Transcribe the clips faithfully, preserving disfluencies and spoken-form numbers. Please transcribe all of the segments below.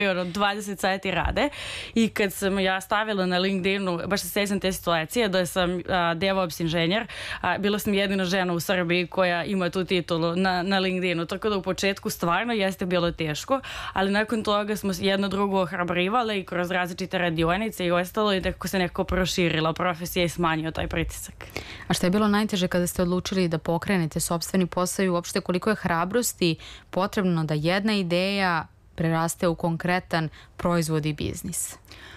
ono, dvadeset sati rade i kad sam ja stavila na LinkedInu, baš se sećam te situacije da sam a, DevOps inženjer, a, bila sam jedina žena u Srbiji koja ima tu titulu na, na LinkedInu, tako da u početku stvarno jeste bilo teško, ali nakon toga smo jedno drugo ohrabrivale i kroz različite radionice i ostalo i tako se nekako proširila profesija i smanjio taj pritisak. A šta je bilo najteže kada ste odlučili da pokrenete sopstveni posao i uopšte koliko je hrabrosti potrebno da jedna ideja preraste u konkretan proizvod i biznis?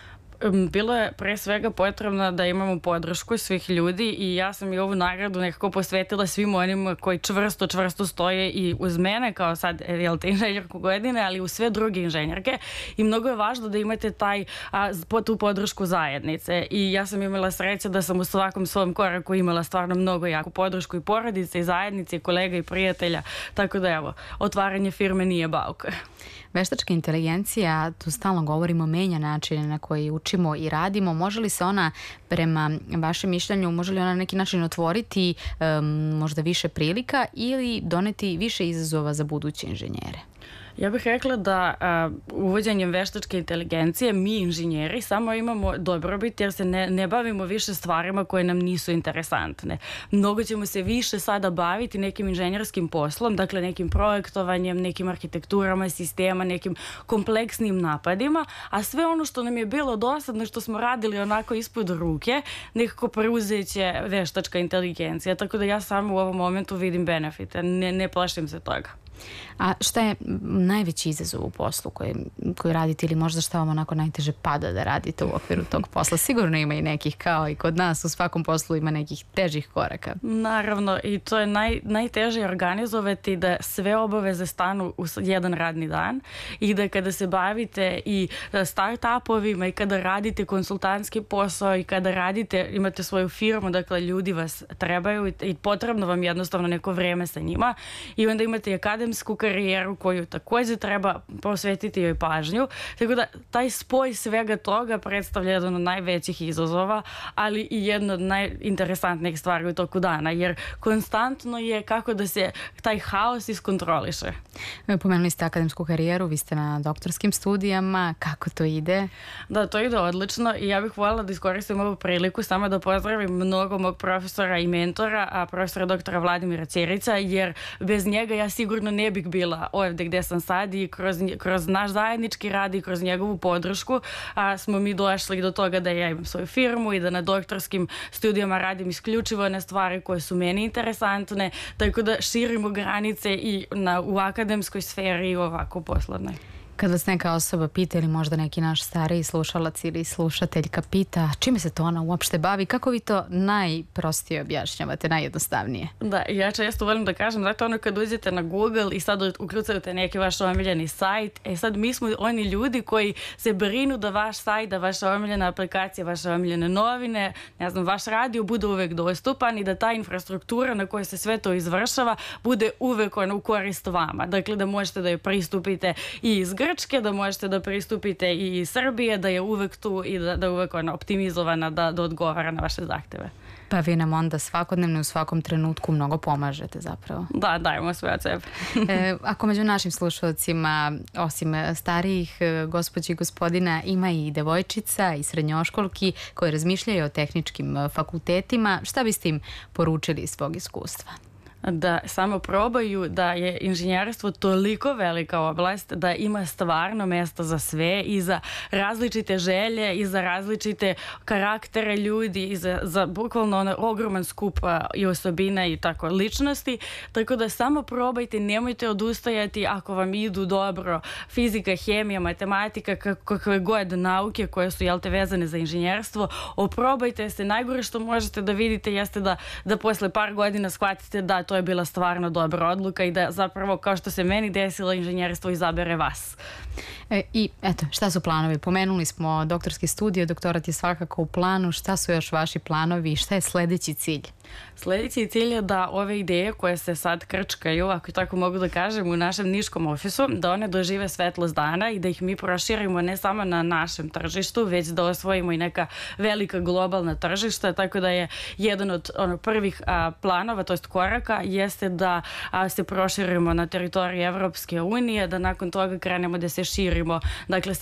Bilo je pre svega potrebno da imamo podršku svih ljudi i ja sam i ovu nagradu nekako posvetila svim onima koji čvrsto, čvrsto stoje i uz mene kao sad, jel te, inženjerku godine, ali u sve druge inženjerke i mnogo je važno da imate taj, a, tu podršku zajednice i ja sam imala sreće da sam u svakom svom koraku imala stvarno mnogo jaku podršku i porodice i zajednice i kolega i prijatelja, tako da evo, otvaranje firme nije bauka. Veštačka inteligencija, tu stalno govorimo, menja načine na koji učimo i radimo. Može li se ona, prema vašem mišljenju, može li ona na neki način otvoriti um, možda više prilika ili doneti više izazova za buduće inženjere? Ja bih rekla da a, uvođenjem veštačke inteligencije mi inženjeri samo imamo dobrobit jer se ne, ne bavimo više stvarima koje nam nisu interesantne. Mnogo ćemo se više sada baviti nekim inženjerskim poslom, dakle nekim projektovanjem, nekim arhitekturama sistema, nekim kompleksnim napadima, a sve ono što nam je bilo dosadno, što smo radili onako ispod ruke, nekako preuzeće veštačka inteligencija. Tako da ja samo u ovom momentu vidim benefite, ne, ne plašim se toga. A šta je najveći izazov u poslu koji, koji radite ili možda šta vam onako najteže pada da radite u okviru tog posla? Sigurno ima i nekih, kao i kod nas, u svakom poslu ima nekih težih koraka. Naravno, i to je naj, najteže organizovati da sve obaveze stanu u jedan radni dan i da kada se bavite i start-upovima i kada radite konsultantski posao i kada radite, imate svoju firmu, dakle ljudi vas trebaju i potrebno vam jednostavno neko vreme sa njima i onda imate i akademsku karijeru koju također treba posvetiti joj pažnju. Tako da taj spoj svega toga predstavlja jedan od najvećih izazova, ali i jedna od najinteresantnijih stvari u toku dana, jer konstantno je kako da se taj haos iskontroliše. Pomenuli ste akademsku karijeru, vi ste na doktorskim studijama, kako to ide? Da, to ide odlično i ja bih voljela da iskoristim ovu priliku samo da pozdravim mnogo mog profesora i mentora, a profesora doktora Vladimira Ćerića, jer bez njega ja sigurno ne bih bila ovdje gdje sam sad i kroz, kroz naš zajednički rad i kroz njegovu podršku a, smo mi došli do toga da ja imam svoju firmu i da na doktorskim studijama radim isključivo na stvari koje su meni interesantne, tako da širimo granice i na, u akademskoj sferi i ovako poslovnoj. Kad vas neka osoba pita ili možda neki naš stariji slušalac ili slušateljka pita čime se to ona uopšte bavi, kako vi to najprostije objašnjavate, najjednostavnije? Da, ja često volim da kažem, znate ono kad uđete na Google i sad ukucate neki vaš omiljeni sajt, e sad mi smo oni ljudi koji se brinu da vaš sajt, da vaša omiljena aplikacija, vaše omiljene novine, ne znam, vaš radio bude uvek dostupan i da ta infrastruktura na kojoj se sve to izvršava bude uvek ono u korist vama. Dakle, da možete da joj pristupite i iz Grčke, da možete da pristupite i iz Srbije, da je uvek tu i da, da je uvek ona optimizovana da, da odgovara na vaše zahteve. Pa vi nam onda svakodnevno u svakom trenutku mnogo pomažete zapravo. Da, dajemo sve od sebe. e, ako među našim slušalcima, osim starijih gospođi i gospodina, ima i devojčica i srednjoškolki koji razmišljaju o tehničkim fakultetima, šta biste im poručili iz svog iskustva? Da samo probaju, da je inženjerstvo toliko velika oblast da ima stvarno mesta za sve i za različite želje i za različite karaktere ljudi i za, za bukvalno ono ogroman skup i osobina i tako ličnosti, tako da samo probajte, nemojte odustajati ako vam idu dobro fizika, hemija, matematika, kakve god nauke koje su jel te vezane za inženjerstvo, oprobajte se, najgore što možete da vidite jeste da, da posle par godina shvatite da to je bila stvarno dobra odluka i da zapravo kao što se meni desilo inženjerstvo izabere vas. E, I eto, šta su planovi? Pomenuli smo doktorski studij, doktorat je svakako u planu. Šta su još vaši planovi i šta je sledeći cilj? Sledeći cilj je da ove ideje koje se sad krčkaju, ako tako mogu da kažem, u našem niškom ofisu, da one dožive svetlost dana i da ih mi proširimo ne samo na našem tržištu, već da osvojimo i neka velika globalna tržišta, tako da je jedan od ono, prvih a, planova, to jest koraka, jeste da a, se proširimo na teritoriji Evropske unije, da nakon toga krenemo da se širimo, dakle